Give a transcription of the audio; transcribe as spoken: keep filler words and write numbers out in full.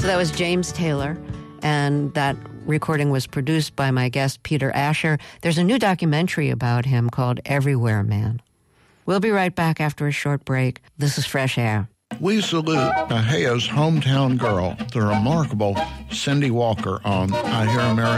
that was James Taylor, and that recording was produced by my guest, Peter Asher. There's a new documentary about him called Everywhere Man. We'll be right back after a short break. This is Fresh Air. We salute Pahea's hometown girl, the remarkable Cindy Walker, on I Hear America.